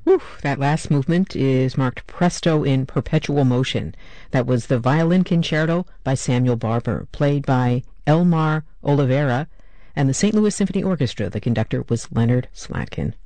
That last movement is marked Presto in Perpetual Motion. That was the Violin Concerto by Samuel Barber, played by Elmar Oliveira, and the St. Louis Symphony Orchestra. The conductor was Leonard Slatkin.